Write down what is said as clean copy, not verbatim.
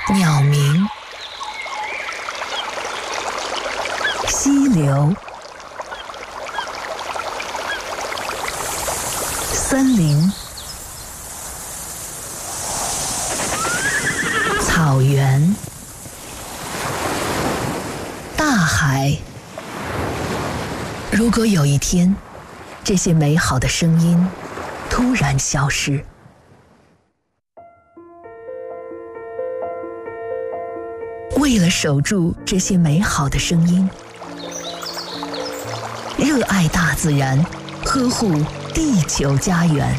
鸟鸣，溪流，森林，草原，大海。如果有一天，这些美好的声音突然消失，为了守住这些美好的声音，热爱大自然，呵护地球家园，